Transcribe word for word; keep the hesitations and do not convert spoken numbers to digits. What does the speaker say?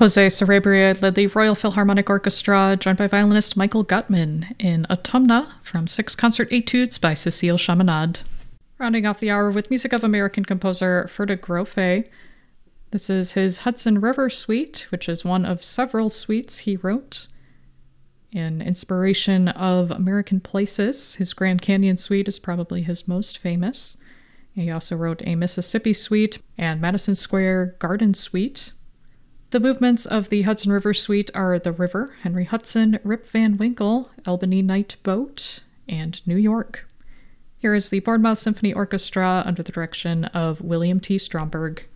Jose Sarabia led the Royal Philharmonic Orchestra, joined by violinist Michael Gutman, in Autumna from Six Concert Etudes by Cécile Chaminade. Rounding off the hour with music of American composer Ferdi Grofé. This is his Hudson River Suite, which is one of several suites he wrote. In inspiration of American places, his Grand Canyon Suite is probably his most famous. He also wrote a Mississippi Suite and Madison Square Garden Suite. The movements of the Hudson River Suite are The River, Henry Hudson, Rip Van Winkle, Albany Night Boat, and New York. Here is the Bournemouth Symphony Orchestra under the direction of William T. Stromberg.